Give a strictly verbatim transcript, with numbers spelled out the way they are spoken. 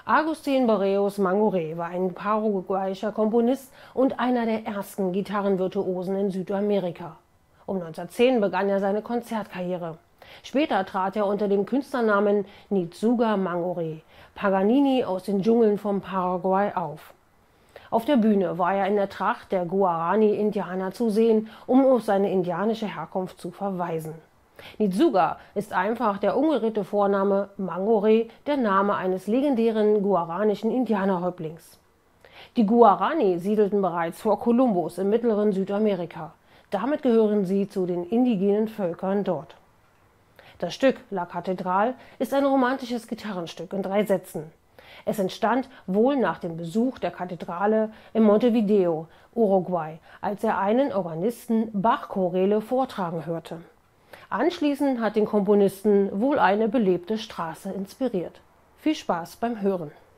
Agustín Barrios Mangoré war ein paraguayischer Komponist und einer der ersten Gitarrenvirtuosen in Südamerika. Um neunzehnhundertzehn begann er seine Konzertkarriere. Später trat er unter dem Künstlernamen Nitsuga Mangoré Paganini aus den Dschungeln von Paraguay auf. Auf der Bühne war er in der Tracht der Guarani-Indianer zu sehen, um auf seine indianische Herkunft zu verweisen. Nitsuga ist einfach der umgedrehte Vorname Mangoré, der Name eines legendären guaranischen Indianerhäuptlings. Die Guarani siedelten bereits vor Kolumbus im mittleren Südamerika. Damit gehören sie zu den indigenen Völkern dort. Das Stück La Catedral ist ein romantisches Gitarrenstück in drei Sätzen. Es entstand wohl nach dem Besuch der Kathedrale in Montevideo, Uruguay, als er einen Organisten Bach-Choräle vortragen hörte. Anschließend hat den Komponisten wohl eine belebte Straße inspiriert. Viel Spaß beim Hören!